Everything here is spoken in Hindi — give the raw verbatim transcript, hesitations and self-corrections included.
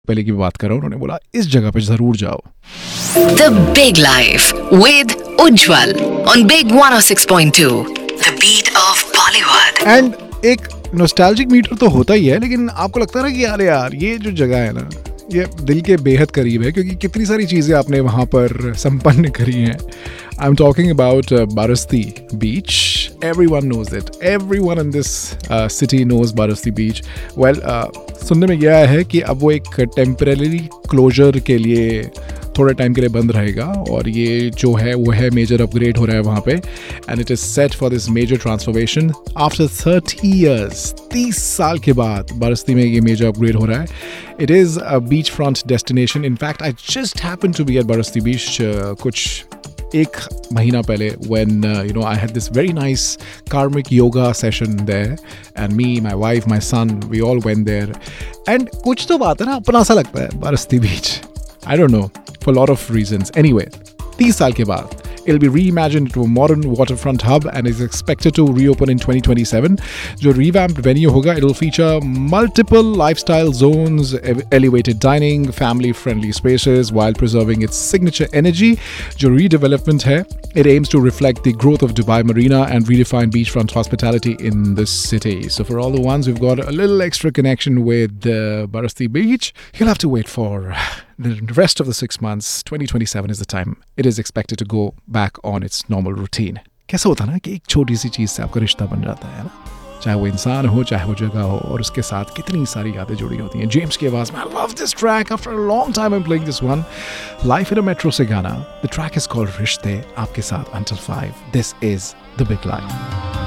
पहले की बात कर रहा हूँ, उन्होंने बोला इस जगह पे जरूर जाओ। The Big Life with Ujjwal on Big one oh six point two. The beat of Bollywood. And एक नॉस्टैल्जिक मीटर तो होता ही है, लेकिन आपको लगता है ना कि यार यार ये जो जगह है ना, ये दिल के बेहद करीब है, क्योंकि कितनी सारी चीज़ें आपने वहाँ पर संपन्न करी हैं। I am talking about बारस्ती beach. Everyone knows it. Everyone in this uh, city knows Barasti Beach. Well, uh, सुनने में गया है कि अब वो एक टेम्परेरी क्लोजर के लिए थोड़े टाइम के लिए बंद रहेगा, और ये जो है वो है मेजर अपग्रेड हो रहा है वहाँ पे, and it is set for this major transformation after thirty years. तीस साल के बाद बारस्ती में ये मेजर अपग्रेड हो रहा है। It is a beach front destination. In fact I just happen to be eight बारस्ती बीच कुछ एक महीना पहले, when uh, you know I had this very nice karmic yoga session there, and me, my wife, my son, we all went there, and कुछ तो बात है ना, अपना सा लगता है बारस्ती बीच। I don't know, for a lot of reasons. Anyway, तीस साल के बाद it'll be reimagined into a modern waterfront hub and is expected to reopen in twenty twenty-seven. जो revamped venue होगा, it'll feature multiple lifestyle zones, elevated dining, family-friendly spaces while preserving its signature energy. जो redevelopment है, it aims to reflect the growth of Dubai Marina and redefine beachfront hospitality in the city. So for all the ones who've got a little extra connection with uh, Barasti Beach, you'll have to wait for the rest of the six months. twenty twenty-seven is the time it is expected to go back on its normal routine. कैसा होता है ना कि एक छोटी सी चीज़ से आपका रिश्ता बन जाता है ना, चाहे वो इंसान हो चाहे वो जगह हो, और उसके साथ कितनी सारी यादें जुड़ी होती हैं। जेम्स की आवाज़ में I love this track. After a long time I'm playing this one. Life in a Metro से गाना. The track is called रिश्ते, आपके साथ until five. This is The Big Life.